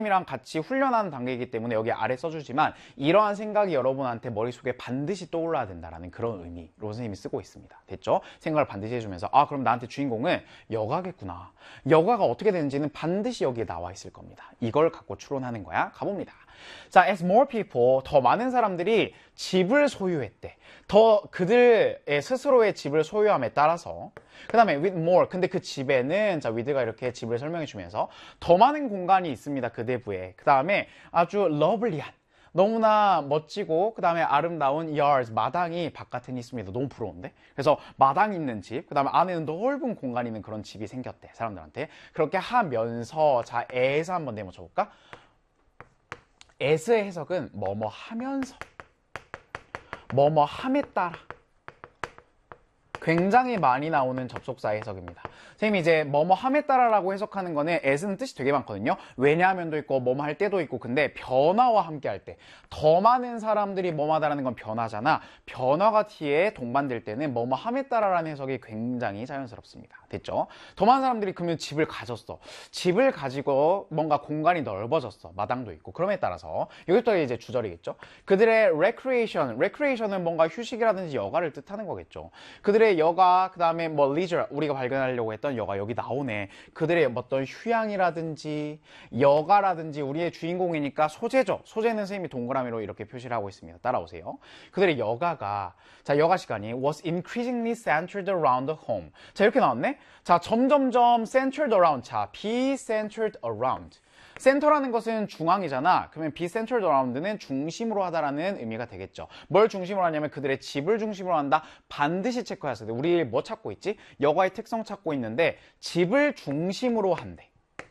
이랑 같이 훈련하는 단계이기 때문에 여기 아래 써주지만 이러한 생각이 여러분한테 머릿속에 반드시 떠올라야 된다라는 그런 의미로 선생님이 쓰고 있습니다. 됐죠? 생각을 반드시 해주면서 아 그럼 나한테 주인공은 여가겠구나. 여가가 어떻게 되는지는 반드시 여기에 나와 있을 겁니다. 이걸 갖고 추론하는 거야. 가봅니다. 자, as more people, 더 많은 사람들이 집을 소유했대. 더 그들의 스스로의 집을 소유함에 따라서 그 다음에 with more, 근데 그 집에는 자 with가 이렇게 집을 설명해 주면서 더 많은 공간이 있습니다. 그 내부에. 그 다음에 아주 러블리한 너무나 멋지고 그 다음에 아름다운 yards, 마당이 바깥에 있습니다. 너무 부러운데? 그래서 마당 있는 집, 그 다음에 안에는 넓은 공간이 있는 그런 집이 생겼대. 사람들한테. 그렇게 하면서 자, as에서 한번 내모쳐볼까? as의 해석은 뭐뭐 하면서 뭐뭐 함에 따라 굉장히 많이 나오는 접속사의 해석입니다. 선생님이 이제 뭐뭐 함에 따라라고 해석하는 거는 as는 뜻이 되게 많거든요. 왜냐하면도 있고 뭐뭐 할 때도 있고 근데 변화와 함께 할 때 더 많은 사람들이 뭐뭐 하다라는 건 변화잖아. 변화가 뒤에 동반될 때는 뭐뭐 함에 따라라는 해석이 굉장히 자연스럽습니다. 됐죠? 더 많은 사람들이 그러면 집을 가졌어. 집을 가지고 뭔가 공간이 넓어졌어. 마당도 있고 그럼에 따라서 이것도 이제 주절이겠죠. 그들의 recreation은 뭔가 휴식이라든지 여가를 뜻하는 거겠죠. 그들의 여가, 그 다음에 뭐 leisure, 우리가 발견하려고 했던 여가 여기 나오네. 그들의 어떤 휴양이라든지 여가라든지 우리의 주인공이니까 소재죠. 소재는 선생님이 동그라미로 이렇게 표시를 하고 있습니다. 따라오세요. 그들의 여가가 자 여가 시간이 was increasingly centered around the home. 자 이렇게 나왔네. 자 점점점 centered around. 자 be centered around. 센터라는 것은 중앙이잖아. 그러면 be centered around는 중심으로 하다라는 의미가 되겠죠. 뭘 중심으로 하냐면 그들의 집을 중심으로 한다. 반드시 체크하셔야 돼. 우리 뭐 찾고 있지? 여가의 특성 찾고 있는데 집을 중심으로 한대.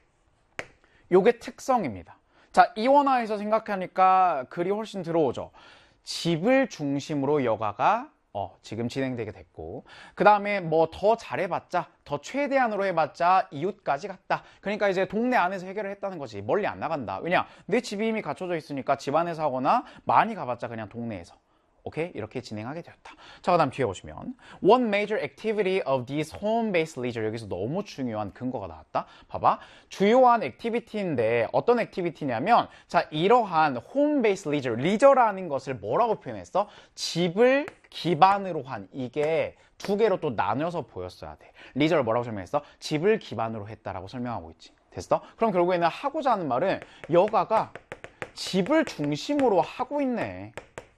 요게 특성입니다. 자, 이원화에서 생각하니까 글이 훨씬 들어오죠. 집을 중심으로 여가가 지금 진행되게 됐고 그 다음에 뭐 더 잘해봤자 더 최대한으로 해봤자 이웃까지 갔다. 그러니까 이제 동네 안에서 해결을 했다는 거지. 멀리 안 나간다. 왜냐? 내 집이 이미 갖춰져 있으니까 집 안에서 하거나 많이 가봤자 그냥 동네에서. 오케이? 이렇게 진행하게 되었다. 자, 그 다음 뒤에 보시면 One major activity of these home-based leisure. 여기서 너무 중요한 근거가 나왔다. 봐봐. 주요한 액티비티인데 어떤 액티비티냐면 자, 이러한 home-based leisure. leisure라는 것을 뭐라고 표현했어? 집을 기반으로 한 이게 두 개로 또 나눠서 보였어야 돼. leisure를 뭐라고 설명했어? 집을 기반으로 했다라고 설명하고 있지. 됐어? 그럼 결국에는 하고자 하는 말은 여가가 집을 중심으로 하고 있네.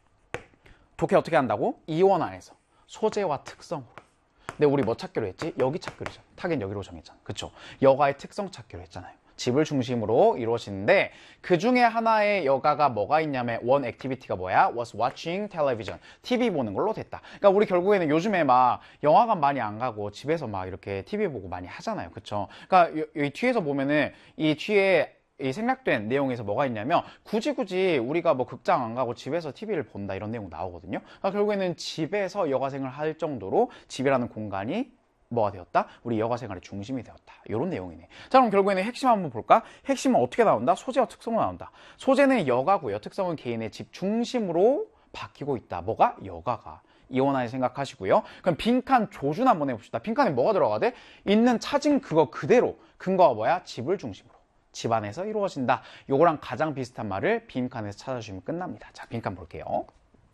좋게 어떻게 한다고? 이원화에서 소재와 특성으로. 근데 우리 뭐 찾기로 했지? 여기 찾기로 했잖아. 타겟 여기로 정했잖아. 그쵸? 여가의 특성 찾기로 했잖아요. 집을 중심으로 이루어지는데 그 중에 하나의 여가가 뭐가 있냐면 one activity가 뭐야? was watching television. TV 보는 걸로 됐다. 그러니까 우리 결국에는 요즘에 막 영화관 많이 안 가고 집에서 막 이렇게 TV 보고 많이 하잖아요. 그쵸? 그러니까 이 뒤에서 보면은 이 뒤에 이 생략된 내용에서 뭐가 있냐면 굳이 우리가 뭐 극장 안 가고 집에서 TV를 본다 이런 내용 나오거든요. 그러니까 결국에는 집에서 여가생활을 할 정도로 집이라는 공간이 뭐가 되었다? 우리 여가생활의 중심이 되었다. 이런 내용이네. 자 그럼 결국에는 핵심 한번 볼까? 핵심은 어떻게 나온다? 소재와 특성으로 나온다. 소재는 여가고요. 특성은 개인의 집 중심으로 바뀌고 있다. 뭐가? 여가가. 이원화에 생각하시고요. 그럼 빈칸 조준 한번 해봅시다. 빈칸에 뭐가 들어가야 돼? 있는 찾은 그거 그대로. 근거가 뭐야? 집을 중심으로. 집 안에서 이루어진다. 요거랑 가장 비슷한 말을 빈칸에서 찾아주시면 끝납니다. 자, 빈칸 볼게요.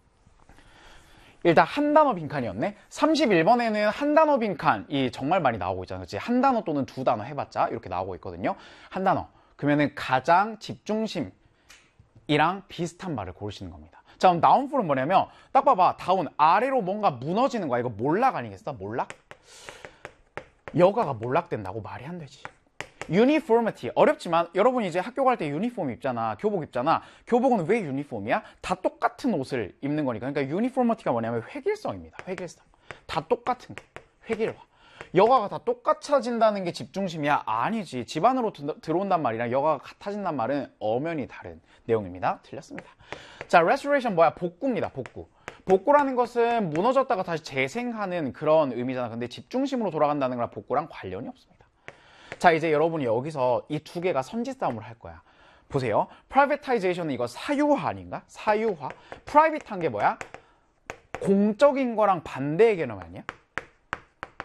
일단 한 단어 빈칸이었네. 31번에는 한 단어 빈칸이 정말 많이 나오고 있잖아요. 그치? 한 단어 또는 두 단어 해봤자 이렇게 나오고 있거든요. 한 단어. 그러면은 가장 집중심이랑 비슷한 말을 고르시는 겁니다. 자, 그럼 다운풀은 뭐냐면 딱 봐봐. 다운 아래로 뭔가 무너지는 거야. 이거 몰락 아니겠어? 몰락? 여가가 몰락된다고 말이 안 되지. 유니포미티 어렵지만 여러분이 이제 학교 갈 때 유니폼 입잖아. 교복 입잖아. 교복은 왜 유니폼이야? 다 똑같은 옷을 입는 거니까. 그러니까 유니포미티가 뭐냐면 획일성입니다. 획일성. 다 똑같은 거. 획일화. 여가가 다 똑같아진다는 게 집중심이야? 아니지. 집 안으로 들어온단 말이랑 여가가 같아진단 말은 엄연히 다른 내용입니다. 틀렸습니다. 자, restoration 뭐야? 복구입니다. 복구. 복구라는 것은 무너졌다가 다시 재생하는 그런 의미잖아. 근데 집중심으로 돌아간다는 거랑 복구랑 관련이 없습니다. 자, 이제 여러분이 여기서 이 두 개가 선지 싸움을 할 거야. 보세요. privatization은 이거 사유화 아닌가? 사유화. private한 게 뭐야? 공적인 거랑 반대의 개념 아니야?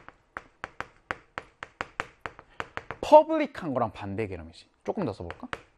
public한 거랑 반대의 개념이지. 조금 더 써볼까?